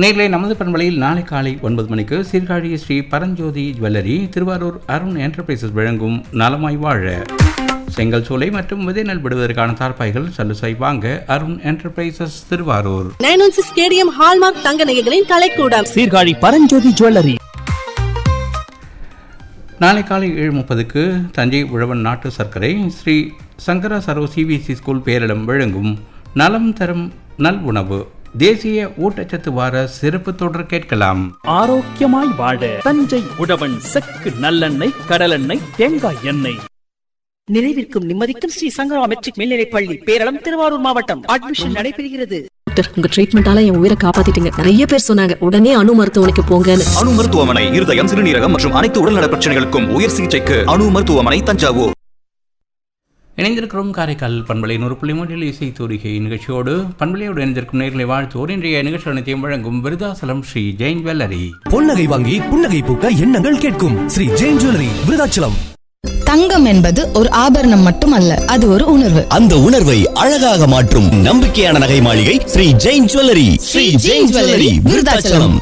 நேரிலே நமது பண்பலையில் நாளை காலை 9 மணிக்கு சீர்காழி ஸ்ரீ பரஞ்சோதி ஜுவல்லரி, திருவாரூர் அருண் என்டர்பிரைசஸ் வழங்கும் நலமாய் வாழ. செங்கல் சூளை மற்றும் விதைநெல் விடுவதற்கான தார்பாய்கள் சலுசை வாங்க Arun enterprises Thiruvarur. 916 stadium hallmark தங்க நகைகளின் கலைக்கூடம் சீர்காழி பரஞ்சோதி ஜுவல்லரி. நாளை காலை 7:30க்கு தஞ்சை உழவன் நாட்டு சர்க்கரை ஸ்ரீ சங்கரா சரோ சிபிஎஸ்இ ஸ்கூல் பேரிடம் வழங்கும் நலம் தரும் நல் உணவு தேசிய ஊட்டச்சத்து வார சிறப்பு தொடர் கேட்கலாம். ஆரோக்கியமாய் வாழ தஞ்சை உழவன் செக்கு நல்லெண்ணெய், கடலெண்ணெய், தேங்காய் எண்ணெய். நிறைவிற்கும் நிம்மதிக்கும் ஸ்ரீ சங்கரா மெட்ரிக் மேல்நிலைப் பள்ளி பேரளம் திருவாரூர் மாவட்டம். அட்மிஷன் நடைபெறுகிறது. உங்க ட்ரீட்மெண்டால என் உயிரை காப்பாத்திட்டீங்க. நிறைய பேர் சொன்னாங்க உடனே அணு மருத்துவமனைக்கு போங்கன்னு. அணு மருத்துவமனை இருதயம், சிறுநீரகம் மற்றும் அனைத்து உடல்நல பிரச்சனைகளுக்கும் உயர் சிகிச்சைக்கு அணு மருத்துவமனை தஞ்சாவூர். இணைந்திருக்கிறோம் காரைக்கால் பண்பலை 100.3 இசை தூரிகை நிகழ்ச்சியோடு. பண்பலையோடு இணைந்திருக்கும் நேர்களை வாழ்த்தோர் இன்றைய நிகழ்ச்சி அனைத்தையும் வழங்கும் விருதாச்சலம் ஸ்ரீ ஜெயின் ஜுவல்லரி. பொன்னகை வாங்கி புன்னகை பூக்க எண்ணங்கள் கேட்கும் ஸ்ரீ ஜெயின் ஜுவல்லரி, விருதாச்சலம். தங்கம் என்பது ஒரு ஆபரணம் மட்டுமல்ல, அது ஒரு உணர்வு. அந்த உணர்வை அழகாக மாற்றும் நம்பிக்கையான நகை மாளிகை ஸ்ரீ ஜெயின் ஜுவல்லரி. ஸ்ரீ ஜெயின் ஜுவல்லரி, விருதாச்சலம்.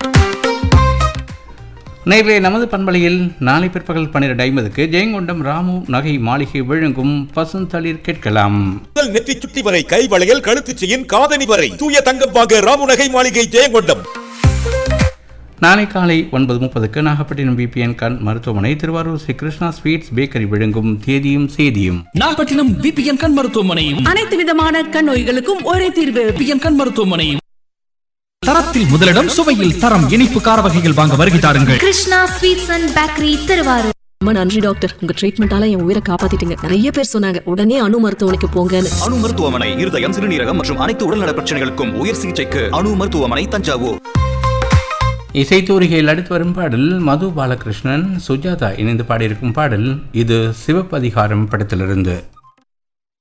நேரிலே நமது பண்பலையில் நாளை பிற்பகல் 12:50க்கு ஜெயங்கொண்டம் ராமு நகை மாளிகை வழங்கும் பசுந்தளிர் கேட்கலாம். முதல் நெற்றி சுட்டி வரை, கை வளையல், கழுத்து செயின், காதணி வரை தூய தங்கம் வாங்க ராமு நகை மாளிகை ஜெயங்கொண்டம். நாளை காலை 9:30க்கு நாகப்பட்டினம் பிபிஎன் கண் மருத்துவமனை, திருவாரூர் ஸ்ரீ கிருஷ்ணா ஸ்வீட்ஸ் பேக்கரி வழங்கும் தேதியும் சேதியும். நாகப்பட்டினம் பிபிஎன் கண் மருத்துவமனையும் அனைத்து விதமான கண் நோய்களுக்கும் ஒரே தீர்வு. பிபிஎன் கண் மருத்துவமனையும். தரத்தில் முதலிடம், சுவையில் தரம், இனிப்பு கார வகைகள் வாங்க வருகை தாருங்கள். Krishna sweets and bakery Thiruvarur. ரொம்ப நன்றி டாக்டர், உங்க ட்ரீட்மெண்டால என் உயிரை காப்பாத்திட்டீங்க. நிறைய பேர் சொன்னாங்க உடனே அணு மருத்துவமனைக்கு போங்கன்னு. அணு மருத்துவமனை இருதயம், சிறுநீரகம் மற்றும் அனைத்து உடல்நல பிரச்சனைகளுக்கும் உயர் சிகிச்சைக்கு அணு மருத்துவமனை தஞ்சாவூர். இசை தூரிகையில் அடுத்து வரும் பாடல் மது பாலகிருஷ்ணன், சுஜாதா இணைந்து பாடியிருக்கும் பாடல். இது சிவப்பதிகாரம் படத்திலிருந்து.